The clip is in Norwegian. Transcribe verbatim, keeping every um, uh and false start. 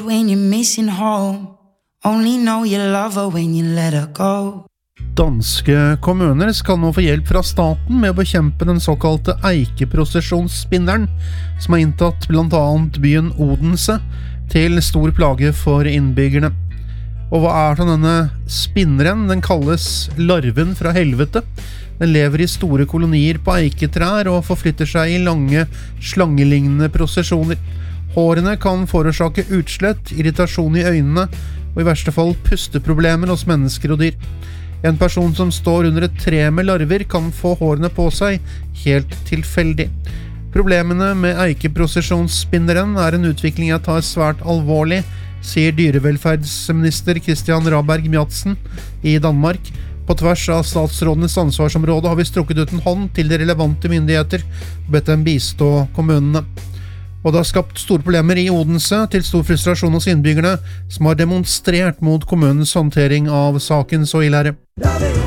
When you're missing home, only know you love her when you let her go. Danske kommuner skal nå få hjelp fra staten med å bekjempe den såkalte eikeprosesjonsspinneren, som har inntatt blant annet byen Odense, til stor plage for innbyggerne. Og hva er det denne spinneren? Den kalles larven fra helvete. Den lever i store kolonier på eiketrær og forflytter seg i lange, slangelignende prosesjoner. Hårene kan forårsake utslett, irritasjon i øynene og i verste fall pusteproblemer hos mennesker og dyr. En person som står under et tre med larver kan få hårene på seg helt tilfeldig. Problemene med eikeprosesjonsspinneren er en utvikling jeg tar svært alvorlig, sier dyrevelferdsminister Christian Rabjerg Madsen i Danmark. På tvers av statsrådenes ansvarsområde har vi strukket ut en hånd til de relevante myndigheter og bedt dem bistå kommunene. Og det har skapt store problemer i Odense, til stor frustrasjon hos innbyggerne, som har demonstrert mot kommunens håndtering av saken, så ille er det.